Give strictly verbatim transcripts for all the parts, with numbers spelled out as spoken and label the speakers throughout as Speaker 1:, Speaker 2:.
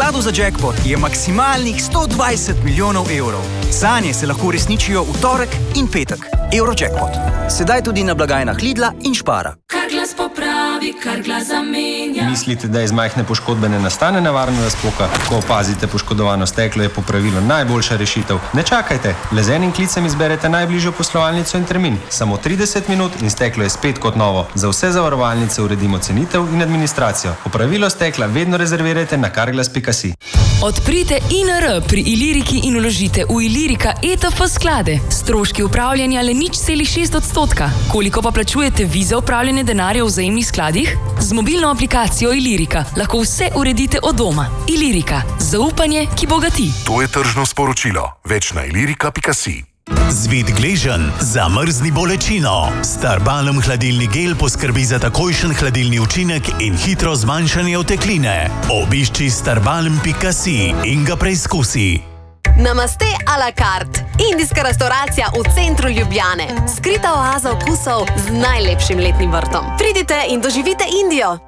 Speaker 1: skladu za jackpot je maksimalnih sto dvajset milijonov evrov. Sanje se lahko uresničijo v torek in petek. Eurojackpot. Sedaj tudi na blagajnah Lidla in Spara.
Speaker 2: Kar glas popravi, kar glas zamenja.
Speaker 3: Mislite, da iz majhne poškodbe ne nastane nevarna razpoka? Ko opazite poškodovano steklo, je popravilo najboljša rešitev. Ne čakajte, le z enim klicem izberete najbližjo poslovalnico in termin. Samo trideset minut in steklo je spet kot novo. Za vse zavarovalnice uredimo cenitev in administracijo. Popravilo stekla vedno rezervirajte na carglass pika si.
Speaker 4: Odprite I N R pri Iliriki in vložite v Ilirika E T F sklade. Stroški upravljanja le nič celih šest odstotka. Koliko pa plačujete vi za upravljanje denarja v vzajemnih skladih? Z mobilno aplikacijo Ilirika lahko vse uredite od doma. Ilirika. Zaupanje, ki bogati.
Speaker 5: To je tržno sporočilo. Več na ilirika pika si.
Speaker 6: Zvit gležen, zamrzni bolečino. Starbalm hladilni gel poskrbi za takojšen hladilni učinek in hitro zmanjšanje otekline. Obišči starbalm pika si in ga preizkusi.
Speaker 7: Namaste a la carte. Indijska restauracija v centru Ljubljane. Skrita oaza okusov z najlepšim letnim vrtom. Pridite in doživite Indijo.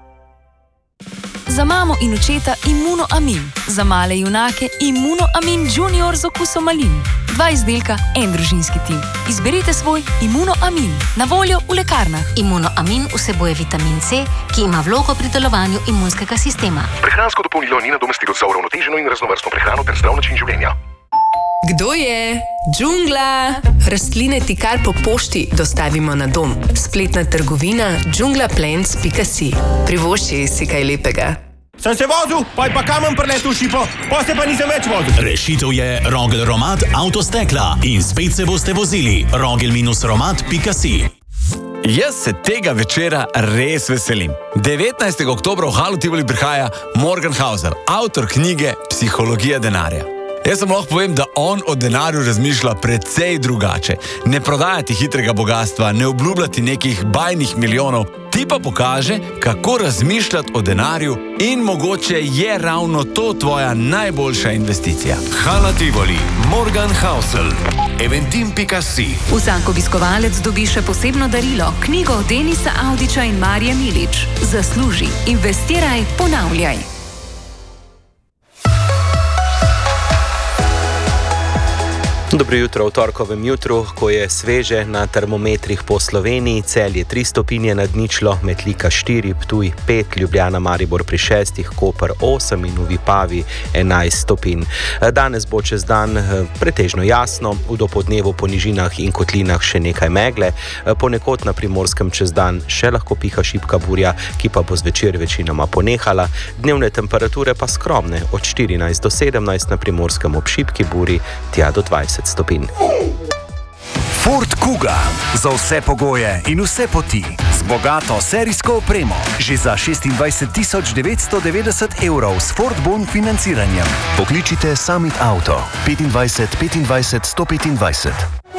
Speaker 4: Za mamo in očeta Immuno Amin. Za male junake Immuno Amin Junior z okusom malin. Dva izdelka, en družinski tim. Izberite svoj Immuno Amin. Na voljo v lekarnah.
Speaker 8: Immuno Amin vsebuje vitamin C, ki ima vlogo pri delovanju imunskega sistema.
Speaker 5: Prehransko dopolnilo ni nadomestilo za uravnoteženo in raznovrstno prehrano ter zdrav način življenja.
Speaker 9: Kdo je? Džungla! Rastline ti kar po pošti dostavimo na dom. Spletna trgovina džungla plants pika si. Privošči si kaj lepega.
Speaker 10: Sem se vozil, pa je pa kamen preletel šipo, pa se pa nisem več vozil.
Speaker 6: Rešitev je Rogel Romat avtostekla in spet se boste vozili. rogel romat pika si.
Speaker 11: Jaz se tega večera res veselim. devetnajstega oktobra v Halu Tivoli prihaja Morgan Housel, avtor knjige Psihologija denarja. Jaz sem lahko povem, da on o denarju razmišlja precej drugače. Ne prodajati hitrega bogatstva, ne obljubljati nekih bajnih milijonov, ti pa pokaže, kako razmišljati o denarju in mogoče je ravno to tvoja najboljša investicija.
Speaker 5: Hala Tivoli, Morgan Housel, eventim pika si.
Speaker 12: Vsak obiskovalec dobi še posebno darilo, knjigo Denisa Avdića in Marije Milič. Zasluži, investiraj, ponavljaj.
Speaker 13: Dobro jutro v torkovem jutru, ko je sveže na termometrih po Sloveniji, Celje tri stopinje nad ničlo, Metlika štiri, Ptuj pet, Ljubljana, Maribor pri šestih, Koper osem in v Vipavi enajst stopinj. Danes bo čez dan pretežno jasno, v dopoldnevu po nižinah in kotlinah še nekaj megle, ponekod na Primorskem čez dan še lahko piha šibka burja, ki pa bo zvečer večinoma ponehala, dnevne temperature pa skromne, od štirinajst do sedemnajst na Primorskem ob šibki buri, tja do dvajset stopinj.
Speaker 14: Ford Kuga. Za vse pogoje in vse poti. Z bogato serijsko opremo. Že za šestindvajset tisoč devetsto devetdeset evrov s Ford Bon financiranjem. Pokličite Summit Auto. petindvajset petindvajset sto petindvajset.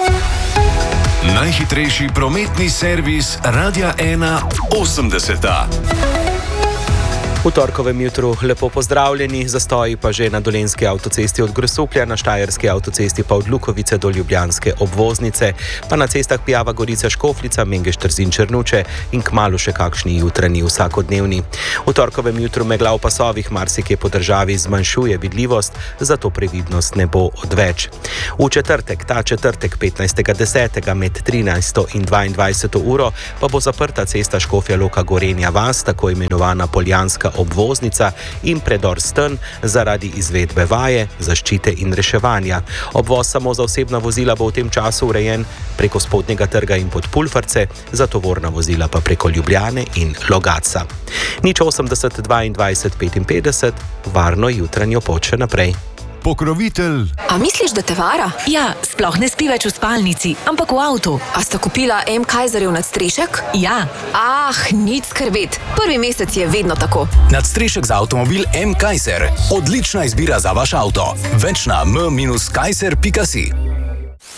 Speaker 5: Najhitrejši prometni servis Radia ena osemdeseta.
Speaker 13: V torkovem jutru lepo pozdravljeni, zastoji pa že na Dolenjski avtocesti od Grosuplja, na Štajerski avtocesti pa od Lukovice do Ljubljanske obvoznice, pa na cestah Pijava Gorica Škofljica, Mengeš Trzin Črnuče in kmalu še kakšni jutranji vsakodnevni. V torkovem jutru megla v pasovih marsikje po državi zmanjšuje vidljivost, zato previdnost ne bo odveč. V četrtek, ta četrtek petnajstega desetega med trinajsto in dvaindvajseto uro pa bo zaprta cesta Škofja Loka Gorenja vas, tako imenovana Poljanska obvoznica in predor Stn zaradi izvedbe vaje, zaščite in reševanja. Obvoz samo za osebna vozila bo v tem času urejen preko Spodnjega trga in pod Pulfarce, za tovorna vozila pa preko Ljubljane in Logatca. Nič osemdeset dvaindvajset petinpetdeset, varno jutranjo pot še naprej.
Speaker 15: Pokrovitelj.
Speaker 7: A misliš, da te vara?
Speaker 12: Ja, sploh ne spi več v spalnici, ampak v avtu.
Speaker 7: A sta kupila M. Kaiserjev nadstrešek?
Speaker 12: Ja.
Speaker 7: Ah, nič skrbeti. Prvi mesec je vedno tako.
Speaker 16: Nadstrešek za avtomobil M. Kaiser. Odlična izbira za vaš avto. Več na m dash kaiser pika si.